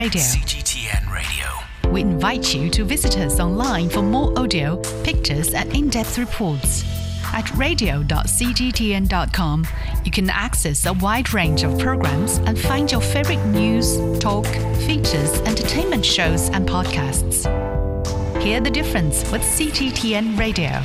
Radio. CGTN Radio. We invite you to visit us online for more audio, pictures, and in-depth reports. At radio.cgtn.com, you can access a wide range of programs and find your favorite news, talk, features, entertainment shows, and podcasts. Hear the difference with CGTN Radio.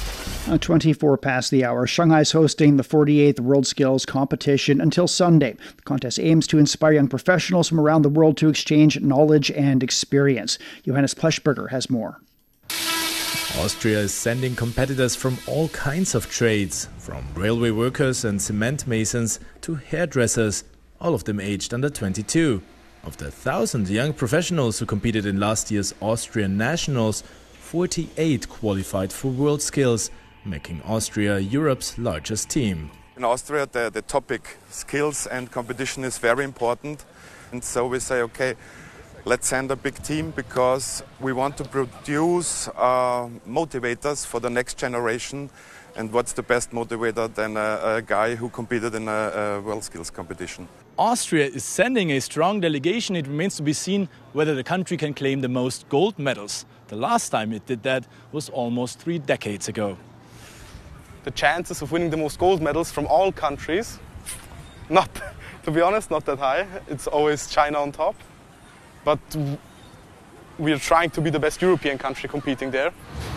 24 past the hour, Shanghai's hosting the 48th World Skills Competition until Sunday. The contest aims to inspire young professionals from around the world to exchange knowledge and experience. Johannes Pleschberger has more. Austria is sending competitors from all kinds of trades, from railway workers and cement masons to hairdressers, all of them aged under 22. Of the 1,000 young professionals who competed in last year's Austrian Nationals, 48 qualified for World Skills, making Austria Europe's largest team. In Austria, the topic skills and competition is very important. And so we say, okay, let's send a big team because we want to produce motivators for the next generation. And what's the best motivator than a guy who competed in a World Skills competition? Austria is sending a strong delegation. It remains to be seen whether the country can claim the most gold medals. The last time it did that was almost 3 decades ago. The chances of winning the most gold medals from all countries, to be honest, not that high. It's always China on top. But we are trying to be the best European country competing there.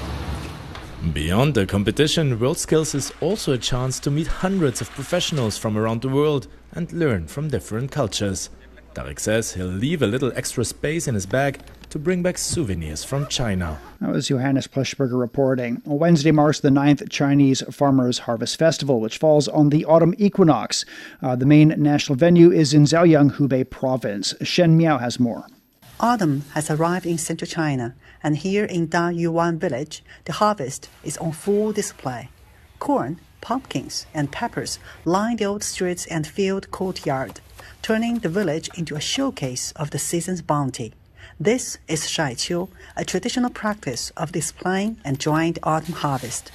Beyond the competition, World Skills is also a chance to meet hundreds of professionals from around the world and learn from different cultures. Tarek says he'll leave a little extra space in his bag to bring back souvenirs from China. That was Johannes Pleschberger reporting. Wednesday marks the 9th Chinese Farmers' Harvest Festival, which falls on the autumn equinox. The main national venue is in Zhaoyang, Hubei province. Shen Miao has more. Autumn has arrived in central China, and here in Dayuan village, the harvest is on full display. Corn, pumpkins, and peppers line the old streets and field courtyard, turning the village into a showcase of the season's bounty. This is Shaiqiu, a traditional practice of displaying and enjoying the autumn harvest.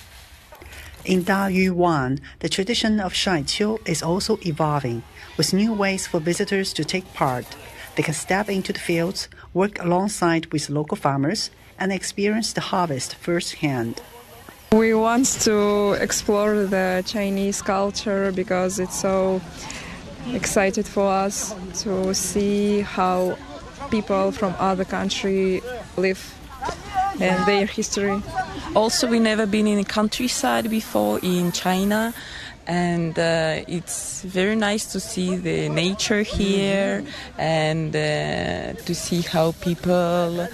In Dayuan, the tradition of Shaiqiu is also evolving, with new ways for visitors to take part. They can step into the fields, work alongside with local farmers, and experience the harvest firsthand. We want to explore the Chinese culture because it's so excited for us to see how people from other countries live and their history. Also, we never been in a countryside before in China, and it's very nice to see the nature here and to see how people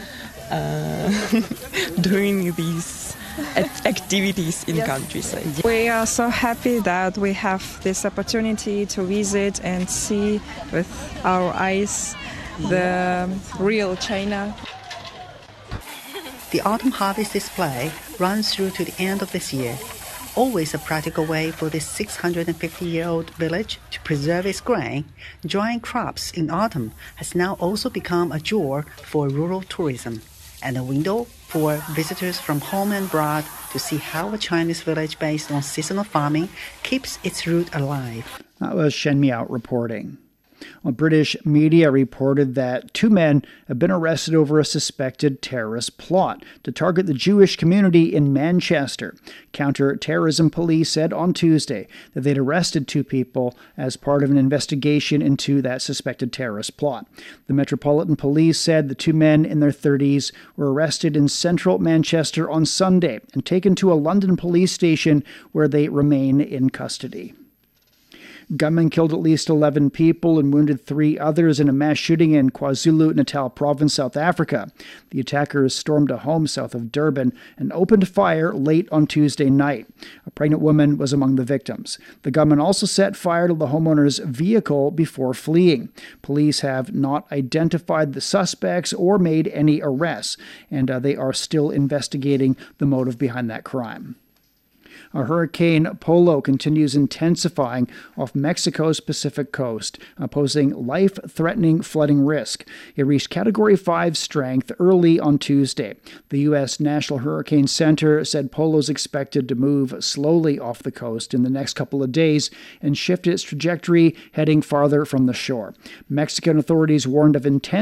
doing these activities in countryside. We are so happy that we have this opportunity to visit and see with our eyes the real China. The autumn harvest display runs through to the end of this year. Always a practical way for this 650-year-old village to preserve its grain, drying crops in autumn has now also become a jewel for rural tourism and a window for visitors from home and abroad to see how a Chinese village based on seasonal farming keeps its root alive. That was Shen Miao reporting. British media reported that 2 men have been arrested over a suspected terrorist plot to target the Jewish community in Manchester. Counter-terrorism police said on Tuesday that they'd arrested 2 people as part of an investigation into that suspected terrorist plot. The Metropolitan Police said the 2 men in their 30s were arrested in central Manchester on Sunday and taken to a London police station where they remain in custody. Gunmen killed at least 11 people and wounded 3 others in a mass shooting in KwaZulu-Natal province, South Africa. The attackers stormed a home south of Durban and opened fire late on Tuesday night. A pregnant woman was among the victims. The gunmen also set fire to the homeowner's vehicle before fleeing. Police have not identified the suspects or made any arrests, and they are still investigating the motive behind that crime. Hurricane Polo continues intensifying off Mexico's Pacific coast, posing life-threatening flooding risk. It reached Category 5 strength early on Tuesday. The U.S. National Hurricane Center said Polo is expected to move slowly off the coast in the next couple of days and shift its trajectory heading farther from the shore. Mexican authorities warned of intense